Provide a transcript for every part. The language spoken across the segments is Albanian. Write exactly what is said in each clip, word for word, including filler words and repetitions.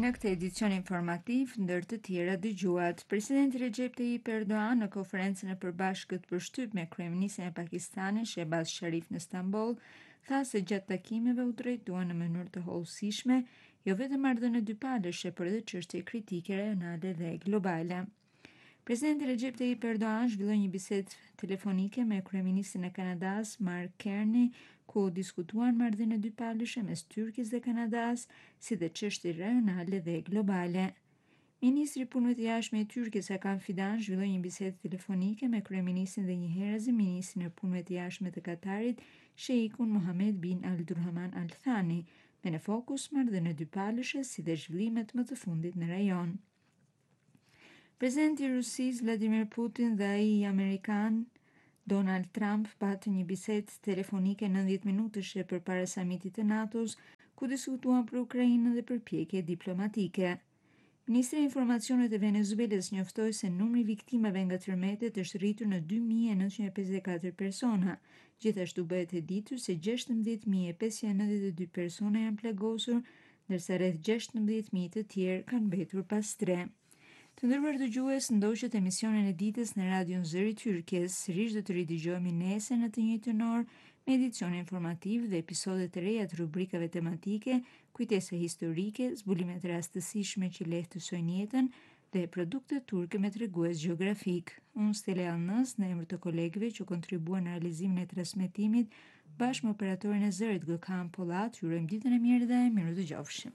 Në këtë edicion informativ, ndër të tjera dëgjuat, presidenti Recep Tayyip Erdogan në konferencën e përbashkët për shtyp me kryeministin e Pakistanit Shehbaz Sharif në Stamboll, tha se gjatë takimeve u drejtuan në mënyrë të hollësishme, jo vetëm marrëdhënie dypalëshe, por edhe çështje kritike rajonale dhe globale. Presidenti Recep Tayyip Erdogan zhvilloi një bisedë telefonike me kryeministin e Kanadas Mark Carney, ku diskutuan marrëdhënie dypalëshe mes Turqisë dhe Kanadas, si dhe çështje rajonale dhe globale. Ministri i Punëve të Jashtme i Turqisë Hakan Fidan zhvilloi një bisedë telefonike me kryeministin dhe njëherëzi ministrin e Punëve të Jashtme të Katarit, Sheikun Mohammed bin Abdulrahman Al Thani, me në fokus marrëdhënie dypalëshe si dhe zhvillimet më të fundit në rajon. Presidenti i Rusisë Vladimir Putin dhe ai i Amerikan Donald Trump patën një bisedë telefonike nëntëdhjetë minutëshe përpara samitit të NATO-s, ku diskutuan për Ukrainën dhe përpjekje diplomatike. Ministri i Informacionit e Venezuelës njoftoi se numri i viktimave nga tërmetet është rritur në dy mijë e nëntëqind e pesëdhjetë e katër persona. Gjithashtu bëhet e ditur se gjashtëmbëdhjetë mijë e pesëqind e nëntëdhjetë e dy persona janë plagosur, ndërsa rreth gjashtëmbëdhjetë mijë të tjerë kanë mbetur pas tre. Të nderuar dëgjues, ndoqët emisionin e ditës në Radion Zëri Tyrkjes, sërish do të ridëgjojmë nesër në të njëjtën orë me edicion informativ dhe episode të reja të rubrikave tematike, kujtese historike, zbulimet rastësishme që lehtësojnë jetën dhe produkte turke me tregues gjeografik. Unë Stele Alnës, në emër të kolegëve që kontribuan në realizimin e transmetimit, bashkë me operatorin e zërit Gökhan Pollat, ju urojmë ditën e mirë dhe miru dëgjofshim.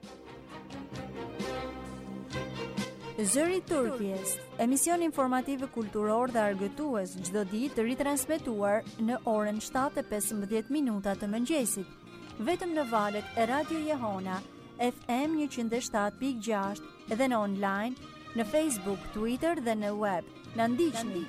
Zëri Turqjes, emision informativ kulturor dhe argëtues çdo ditë të ritransmetuar në orën shtatë e pesëmbëdhjetë minuta të mëngjesit, vetëm në valët e Radio Jehona, F M njëqind e shtatë pikë gjashtë dhe në online, në Facebook, Twitter dhe në web. Na ndiqni.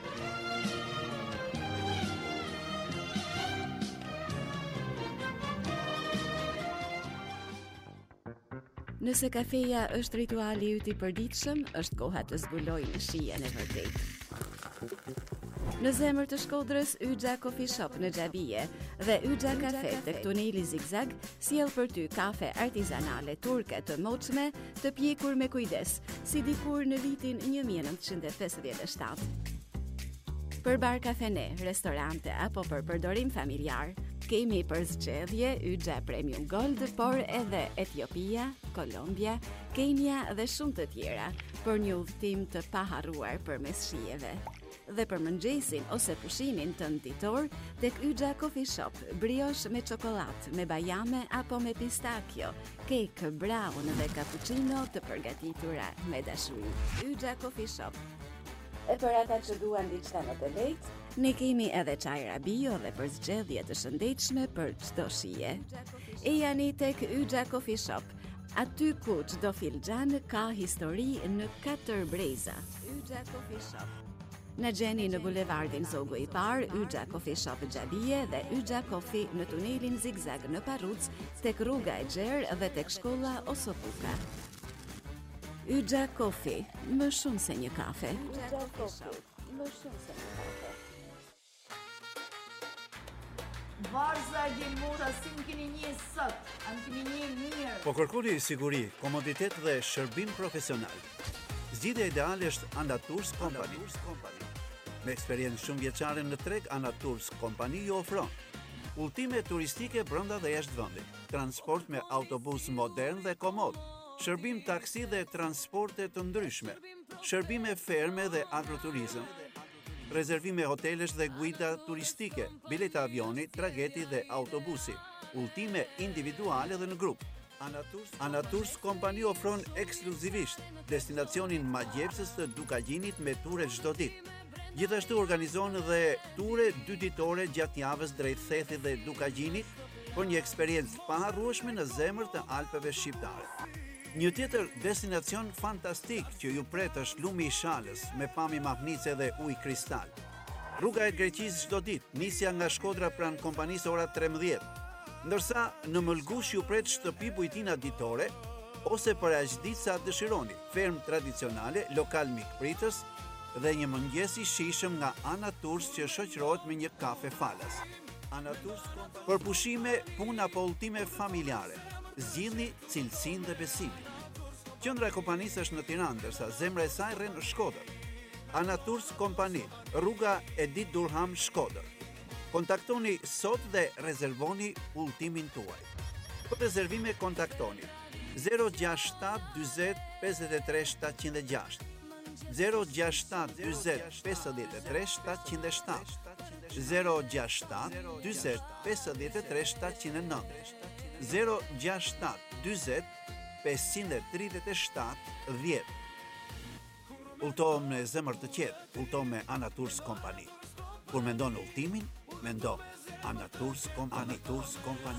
Nëse kafeja është rituali yt i përditshëm, është koha të zbulojmë shijen e vërtetë. Në zemër të Shkodrës, Yxha Coffee Shop në Xhabije dhe Yxha Cafe tek tuneli Zigzag sjell për ty kafe artizanale turke të moçme, të pjekur me kujdes, si dikur në vitin një mijë e nëntëqind e pesëdhjetë e shtatë. Për bar kafene, restorante apo për përdorim familjar, kemi për zgjedhje Yxha Premium Gold, por edhe Etiopia, Kolombia, Kenia dhe shumë të tjera, për një udhëtim të paharruar përmes shijeve. Dhe për mëngjesin ose pushimin tënd ditor, tek Yxha Coffee Shop, brioche me çokollatë, me bajame apo me pistakjo, kek, brown dhe cappuccino të përgatitura me dashuri. Yxha Coffee Shop. E për ata që duan diçka më të lehtë, ne kemi edhe çajra bio dhe për zgjedhje të shëndetshme për çdo shije. E jani tek Yxha Coffee Shop, aty ku çdo filxhan ka histori në katër breza. Yxha Coffee Shop. Në gjeni në bulevardin Zogu i Par, Yxha Coffee Shop Xhabije dhe Yxha Coffee në tunelin Zigzag në Parruc, tek rruga e Gjerë dhe tek shkolla Osopuka. Yxha Coffee, më shumë se një kafe. Yxha Coffee, më shumë se një kafe. Varza Gjelmura, si më keni një sot, a më keni një mirë. Po kërkoni siguri, komoditet dhe shërbim profesional. Zgjidhja ideale është Anatours Company. Me eksperiencë shumë vjeçare në treg, Anatours Company ju ofron udhëtime turistike brenda dhe jashtë vendit, transport me autobus modern dhe komod, shërbim taksi dhe transporte të ndryshme, shërbime ferme dhe agroturizëm, rezervime hotelesh dhe guida turistike, bileta avioni, trageti dhe autobusi, udhëtime individuale dhe në grup. Anatours, Anatours Company ofron ekskluzivisht destinacionin magjepsës të Dukagjinit me ture çdo ditë. Gjithashtu organizon dhe ture dy ditore gjatë javës drejt Thethit dhe Dukagjinit për një eksperiencë paharrueshme në zemër të Alpeve shqiptare. Një tjetër destinacion fantastik që ju pret është Lumi i Shalës me pamje mahnice dhe ujë kristal. Rruga e Greqisë çdo ditë, nisja nga Shkodra pranë kompanisë ora trembëdhjetë. Ndërsa në Mëlgush ju pret shtëpi bujtina ditore ose për aq ditë sa dëshironi, fermë tradicionale, lokal mikpritës dhe një mëngjes i shijshëm nga Anatours që shoqërohet me një kafe falas. Anatours për pushime, punë apo udhëtime familjare. Zgjidhni cilësinë dhe besimin. Qendra e kompanisë është në Tiranë, ndërsa zemra e saj rrin në Shkodër. Anaturs Kompani, rruga Edit Durham, Shkodër. Kontaktoni sot dhe rezervoni udhëtimin tuaj. Për rezervime kontaktoni zero gjasht shtat dyzet pesëdhjetë e tre shtatëqind e gjashtë, zero gjasht shtat dyzet pesëdhjetë e tre shtatëqind e shtatë, zero gjasht shtat dyzet pesëdhjetë e tre shtatëqind e nëntë, zero gjasht shtat dyzet pesëqind e tridhjetë e shtatë dhjetë. Udhëto me zemër të qetë, udhëto me Anaturs Kompani. Kur mendon udhëtimin, mendo Anaturs Kompani. Anaturs Kompani.